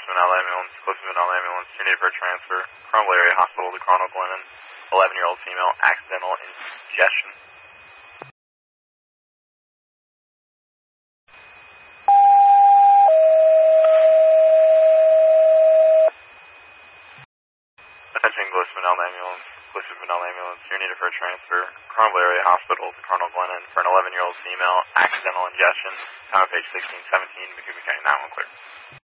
Vinal Ambulance, Clifton Vinal Ambulance, you need for a transfer. Cromwell Area Hospital to Colonel Glennon, 11-year-old female, accidental ingestion. Attention Clifton Vinal Ambulance, you're needed for a transfer. Cromwell Area Hospital to Colonel Glennon for an 11-year-old female, accidental ingestion. Time of page 1617, McCooma County 911 clear.